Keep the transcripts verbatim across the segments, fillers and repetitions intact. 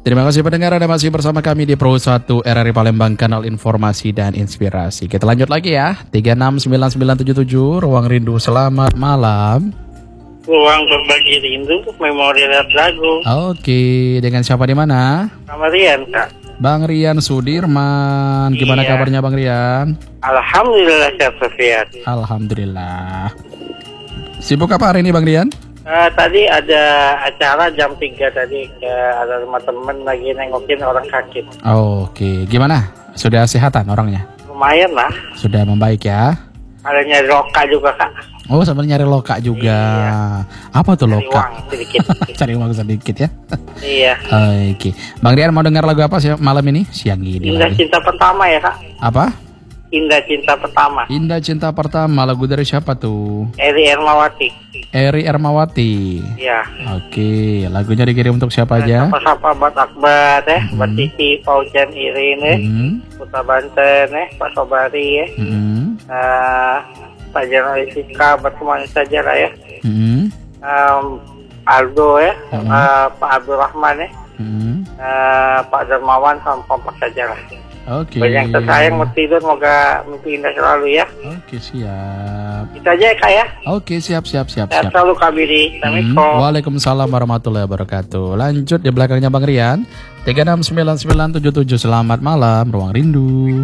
Terima kasih pendengar, Anda masih bersama kami di Pro satu R R I Palembang, kanal informasi dan inspirasi. Kita lanjut lagi ya. tiga enam sembilan sembilan tujuh tujuh Ruang Rindu. Selamat malam. Ruang berbagi rindu, memori lagu. Oke, dengan siapa di mana? Sama Rian, Kak. Bang Rian Sudirman. Gimana Iya. kabarnya Bang Rian? Alhamdulillah sehat sehat. Alhamdulillah. Sibuk apa hari ini Bang Rian? Uh, tadi ada acara jam tiga tadi ke ada rumah temen lagi nengokin orang sakit. Oke, gimana? Sudah sehatan orangnya? Lumayan lah. Sudah membaik ya? Ada nyari loka juga, Kak. Oh, sambil nyari loka juga. Iya. Apa tuh Cari loka? uang sedikit. Cari uang sedikit ya. Iya. Oke, Bang Rian mau dengar lagu apa sih malam ini? Siang ini Indah lagi. Cinta Pertama ya, Kak. Apa? Indah Cinta Pertama. Indah Cinta Pertama, lagu dari siapa tuh? Eri Ermawati. Eri Ermawati. Iya. Oke, lagunya dikirim untuk siapa aja? Sapa-sapa buat Akbar ya, Hmm. buat Titi, Paujan, Irin ya, Hmm. Putra Banten ya, Pak Sobari ya, Hmm. uh, Pak Jana Isika, buat semuanya saja lah ya, Hmm. um, Aldo ya, Hmm. uh, Pak Abdul Rahman ya, Hmm. uh, Pak Dermawan sama Pompak saja lah. Oke. Banyak yang tersayang mau tidur, semoga mimpi indah selalu ya. Oke, siap. Itu aja ya, Kak ya. Oke, siap siap siap Sehat siap. selalu Kak Bidi. Hmm. Assalamualaikum. Waalaikumsalam warahmatullahi wabarakatuh. Lanjut di belakangnya Bang Rian. tiga enam sembilan sembilan tujuh tujuh. Selamat malam Ruang Rindu.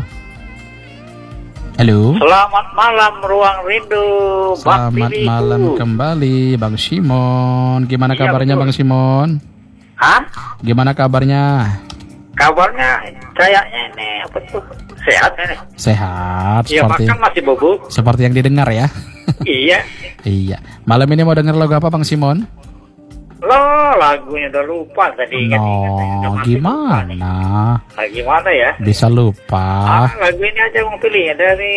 Halo. Selamat malam Ruang Rindu. Bang Selamat Bidi. malam kembali Bang Simon. Gimana Iya, kabarnya betul. Bang Simon? Hah? Gimana kabarnya? Kabarnya kayaknya ini apa tuh? Sehat ini. Sehat Iya, seperti makan masih bubuk. seperti yang didengar ya. Iya. Iya. Malam ini mau denger lagu apa Bang Simon? Loh, lagunya udah lupa tadi. No, Udah mati lupa nih. gimana? Ah, gimana ya? Bisa lupa. Ah, lagu ini aja mau pilih ya dari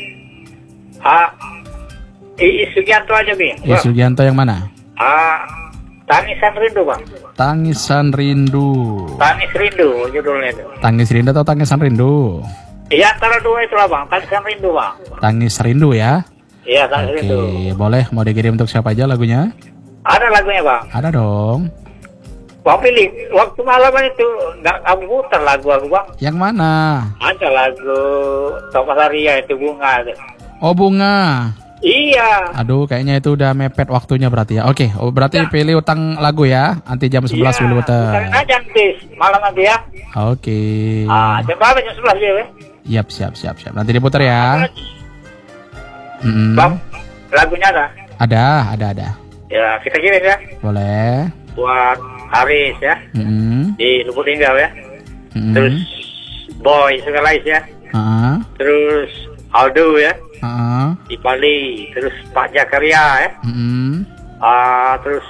Ah Iis Sugianto aja, Bing. Eh, Sugianto yang mana? Ah, Tangisan Rindu, Bang. Tangisan Rindu. Tangis Rindu judulnya itu. Tangis Rindu atau Tangisan Rindu? Iya, antara dua itu lah, Bang. Tangisan Rindu, Bang. Tangis Rindu ya. Iya, Tangis Oke, Rindu. boleh. Mau dikirim untuk siapa aja lagunya? Ada lagunya, Bang. Ada dong. Bang pilih waktu malam itu nggak kamu putar lagu aku, Bang. Yang mana? Ada lagu Thomas Arya itu Bunga. Itu. Oh, Bunga. Iya. Aduh, kayaknya itu udah mepet waktunya berarti ya. Oke, oh, berarti Ya. pilih utang lagu ya. Nanti jam sebelas Iya. dulu Putarin putar. aja nanti malam nanti ya. Oke. Ah, jam berapa? Jam sebelas ya, weh? Siap, siap, siap, siap. Nanti diputar ya. Apa lagi? Mm-mm. Bang, lagunya ada. Ada, ada, ada. Ya, kita kirim ya. Boleh. Buat Haris ya. Mm-mm. Di Lubuk Linggau ya. Mm-mm. Terus Boy Sungalais ya. Ah, Terus Aldo ya. ah, Di Bali. Terus Pak Jakaria ya. mm-mm. Ah, terus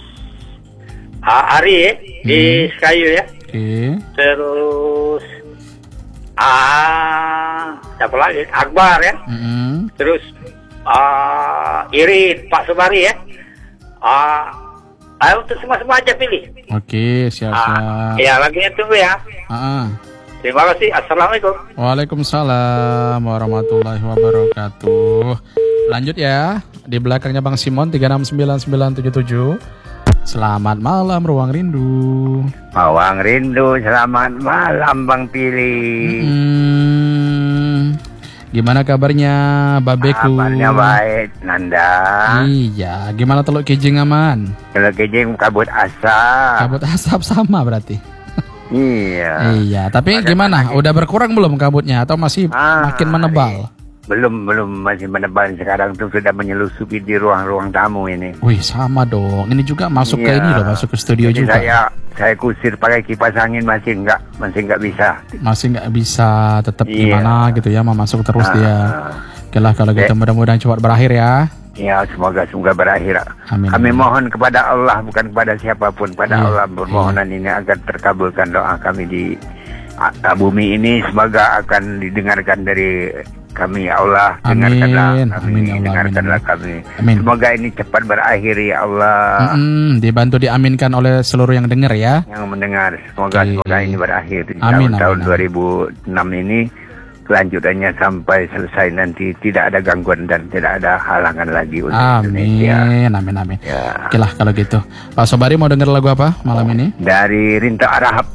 ah, Ari ya. Di Sekayu ya. Oke. Terus ah siapa lagi? Akbar ya. Mm-mm. Terus ah Irin, Pak Sobari ya. Ah, ah untuk semua-semua aja pilih. Oke, siap, Ah, siap. ya lagunya tunggu ya. Ah, ah. Terima kasih. Assalamualaikum. Waalaikumsalam warahmatullahi wabarakatuh. Lanjut ya. Di belakangnya Bang Simon tiga enam sembilan sembilan tujuh tujuh. Selamat malam Ruang Rindu. Ruang Rindu, selamat malam Bang Pili. Hmm. Gimana kabarnya Babeku? Kabarnya baik, Nanda. Iya, gimana Teluk Kijing aman? Kalau kejeng kabut asap. Kabut asap sama berarti. Iya. Iya, tapi gimana? Udah berkurang belum kabutnya atau masih Ah, makin menebal? Belum, belum masih menebal sekarang tuh sudah menyelusupi di ruang-ruang tamu ini. Wih, sama dong. Ini juga masuk ke Iya. ini loh, masuk ke studio Jadi juga. Saya saya kusir pakai kipas angin masih enggak, masih enggak bisa. Masih nggak bisa tetap Iya. gimana gitu ya, mau masuk terus Ah, dia. Oke lah kalau gitu Eh. mudah-mudahan cepat berakhir ya. Ya, semoga semoga berakhir. Amin. Kami mohon kepada Allah, bukan kepada siapapun, pada Iya, Allah permohonan ini agar terkabulkan doa kami di a- bumi ini, semoga akan didengarkan dari kami ya Allah. Amin. Dengarkanlah kami, Amin, ya Allah. dengarkanlah Amin. kami. Amin. Semoga ini cepat berakhir ya Allah. Mm-mm, dibantu diaminkan oleh seluruh yang dengar ya. Yang mendengar, semoga Oke. semoga ini berakhir di Amin, tahun-tahun amin, dua ribu enam ini. Kelanjutannya sampai selesai nanti tidak ada gangguan dan tidak ada halangan lagi untuk Indonesia. Amin, amin, amin. Ya. Oke lah kalau gitu. Pak Sobari mau denger lagu apa malam ini? Dari Rinta Arahap.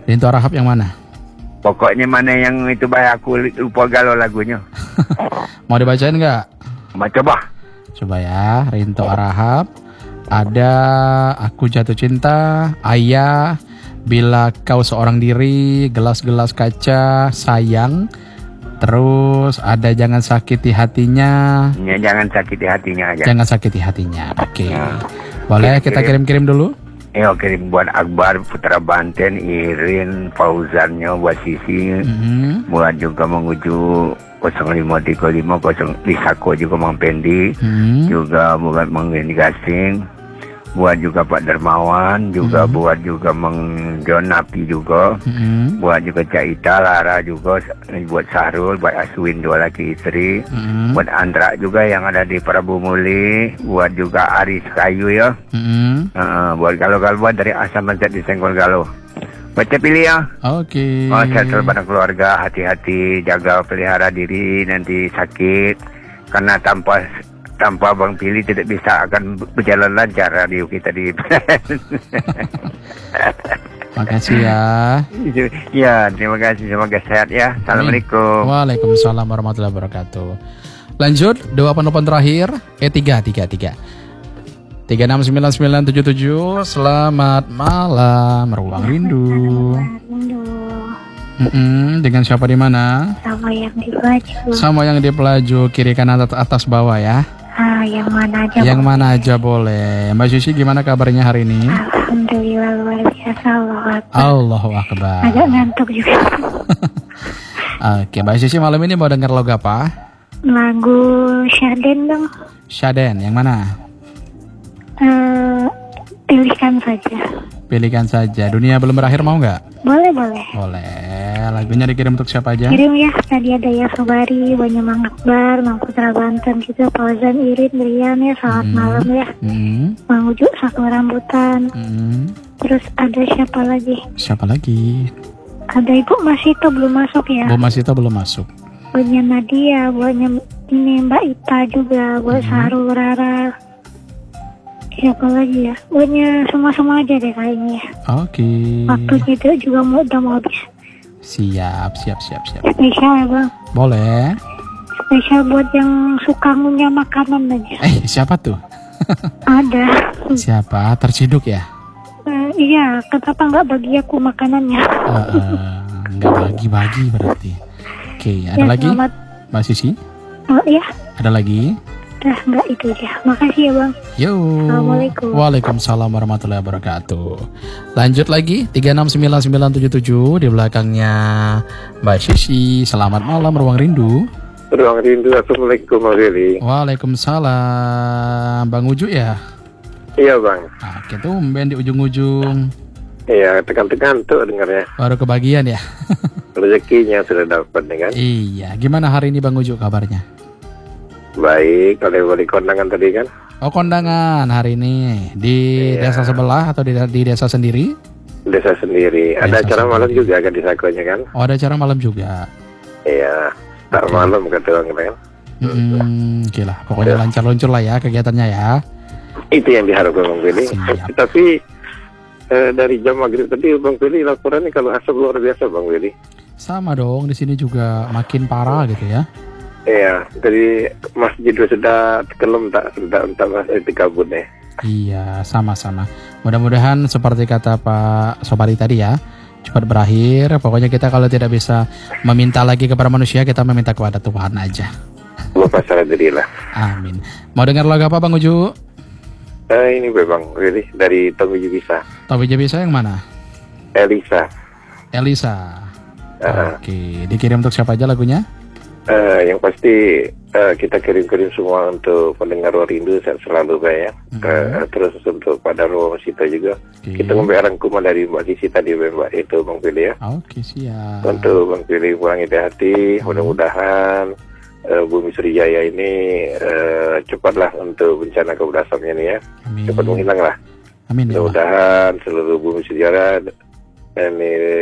Rinto Arahap yang mana? Pokoknya mana yang itu baik aku lupa galau lagunya. Mau dibacain nggak? Ma, coba. Coba ya, Rinto Arahap. Ada Aku Jatuh Cinta, Ayah, Bila Kau Seorang Diri, Gelas-gelas Kaca, Sayang. Terus ada Jangan Sakiti Hatinya. Ya, jangan sakiti hatinya aja. Jangan sakiti hatinya. Oke. Ya. Boleh Kirim, kita kirim-kirim dulu? Eh, kirim buat Akbar, Putra Banten, Irin, Fauzannya, buat Sisi, Mm-hmm. buat juga menguju nol lima tiga lima nol Lisako juga Mang Pendi, Mm-hmm. juga buat Mang Rini Gasing, buat juga Pak Dermawan, juga Mm-hmm. buat juga Mang John Napi juga, Mm-hmm. buat juga Cak Ita, Lara juga, buat Sahrul, buat Aswin dua laki istri, Mm-hmm. buat Andra juga yang ada di Prabu Muli, buat juga Aris Kayu ya. Mm-hmm. Uh, buat galau-galau buat dari Asam Mazat di Senggol Galuh. Baca pilih ya. Oke. Oh, sehat selalu pada keluarga, hati-hati, jaga pelihara diri, nanti sakit. Karena tanpa tanpa Bang Pilih tidak bisa akan berjalan lancar radio kita di. Makasih ya. Ya, terima kasih, semoga sehat ya. Assalamualaikum. Waalaikumsalam warahmatullahi wabarakatuh. Lanjut, dua penelpon terakhir. Eh, tiga, tiga, tiga. tiga enam sembilan sembilan tujuh tujuh. Selamat malam, Ruang Rindu. Rindu Mm-mm, dengan siapa di mana? sama yang di baju. Sama yang di Pelaju, kiri kanan atas, atas bawah ya. Ah, yang mana aja? Yang boleh. mana aja boleh. Mbak Susi gimana kabarnya hari ini? Alhamdulillah luar biasa, Allah Akbar. Allahu Akbar. Agak ngantuk juga. Oke, Mbak Susi malam ini mau dengar lagu apa? Lagu Syaden dong. Syaden, yang mana? Eh, pilihkan saja. Pilihkan saja. Dunia belum berakhir mau nggak? Boleh boleh. Boleh. Lagunya dikirim untuk siapa aja? Kirim ya. Tadi ada ya Sobari, Banyak Mang Akbar, Mang Putra Banten juga, Fauzan, Irin, Brian ya. Selamat Hmm. malam ya. Hmm. Mang Ujuk, Saku Rambutan. Hmm. Terus ada siapa lagi? Siapa lagi? Ada Ibu Masito belum masuk ya. Bu Masita belum masuk. Buatnya Nadia, buatnya ini Mbak Ita juga, buat Hmm. Sahrul, Rara. Siapa lagi ya? Buatnya semua-semua aja deh kayaknya. Oke. Waktunya itu juga mau udah mau habis. Siap, siap, siap, siap. Spesial ya bang. Boleh. Spesial buat yang suka ngunyah makanan aja. Eh, siapa tuh? Ada. Siapa? Terciduk ya? Eh, iya, kenapa nggak bagi aku makanannya? Eh, eh, nggak bagi-bagi berarti. Oke, ada Ya, lagi? selamat. Mbak Sisi? Oh iya, Ada lagi? dah nggak itu aja. Makasih ya bang. Yo. Assalamualaikum. Waalaikumsalam warahmatullahi wabarakatuh. Lanjut lagi tiga enam sembilan sembilan tujuh tujuh di belakangnya Mbak Sisi. Selamat malam Ruang Rindu. Ruang Rindu, Assalamualaikum Mas Willy. Waalaikumsalam. Bang Uju ya? Iya bang. Ah, kita tumben di ujung-ujung. Iya, tekan-tekan tuh dengarnya. Baru kebagian ya? Rezekinya sudah dapat nih kan. Iya. Gimana hari ini Bang Uju kabarnya? Baik, kalau balik kondangan tadi kan. Oh, kondangan hari ini di Iya. desa sebelah atau di, di desa sendiri? Desa sendiri. Ada Desa acara malam sendiri. juga kan di Sakonya kan. Oh, ada acara malam juga. Iya, tak malam kata orang kan. Hmm, oke lah. Pokoknya Ya. lancar luncur lah ya kegiatannya ya. Itu yang diharapkan Bang Willy. Siap. Tapi eh, dari jam maghrib tadi Bang Willy laporannya kalau asap luar biasa Bang Willy. Sama dong, di sini juga makin parah gitu ya. Iya, dari masjid sudah kelem tak tak tak masih dikabut ya. Iya, sama-sama. Mudah-mudahan seperti kata Pak Sobari tadi ya, cepat berakhir. Pokoknya kita kalau tidak bisa meminta lagi kepada manusia, kita meminta kepada Tuhan aja. Bapak salah dirilah. Amin. Mau dengar lagu apa Bang Uju? Eh, ini Bang Willy dari Tommy Jubisa. Tapi bisa yang mana? Elisa. Elisa. Ah. Oke, dikirim untuk siapa aja lagunya? Eh, yang pasti eh, kita kirim-kirim semua untuk pendengar Ruang Rindu sehat selalu Pak ya. Mhm. Eh, terus untuk pada Ruang Sita juga. Oke. Kita memberi rangkuman dari Mbak Sisi tadi Mbak itu Bang Pilih ya. Oke, siap. Untuk Bang Pilih kurang hati-hati. Mudah-mudahan eh, Bumi Sriwijaya ini eh, cepatlah untuk bencana kabut asapnya ini ya. Amin. Cepat menghilang lah. Amin ya Allah. Mudah-mudahan seluruh Bumi Sriwijaya ini